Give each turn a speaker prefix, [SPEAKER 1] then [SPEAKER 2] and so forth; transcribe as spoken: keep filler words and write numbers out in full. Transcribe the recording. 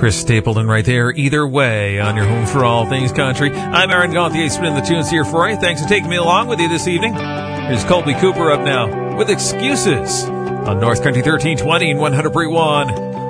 [SPEAKER 1] Chris Stapleton right there. Either way on your home for all things country. I'm Aaron Gauthier, spinning the tunes here for you. Thanks for taking me along with you this evening. Here's Colby Cooper up now with Excuses on North Country thirteen twenty and one hundred point one.